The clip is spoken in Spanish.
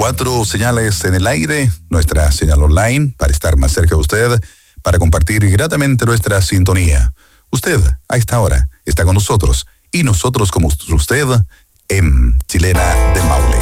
4 señales en el aire, nuestra señal online para estar más cerca de usted, para compartir gratamente nuestra sintonía. Usted, a esta hora, está con nosotros y nosotros como usted en Chilena del Maule.